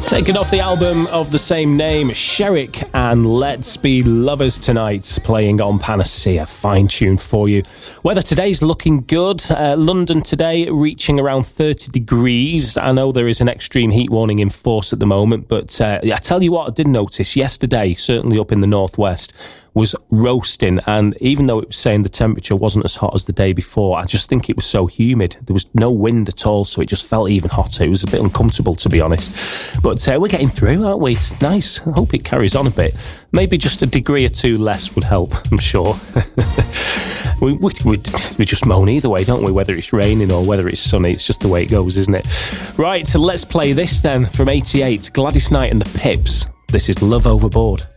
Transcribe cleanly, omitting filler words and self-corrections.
Taken off the album of the same name, Sherrick and Let's Be Lovers Tonight, playing on Panacea. Fine tune for you. Weather today's looking good. London today reaching around 30 degrees. I know there is an extreme heat warning in force at the moment, but I tell you what, I did notice yesterday, certainly up in the northwest, was roasting, and even though it was saying the temperature wasn't as hot as the day before, I just think it was so humid. There was no wind at all, so it just felt even hotter. It was a bit uncomfortable, to be honest. But we're getting through, aren't we? It's nice. I hope it carries on a bit. Maybe just a degree or two less would help, I'm sure. we just moan either way, don't we? Whether it's raining or whether it's sunny, it's just the way it goes, isn't it? Right, so let's play this then from 88, Gladys Knight and the Pips. This is Love Overboard.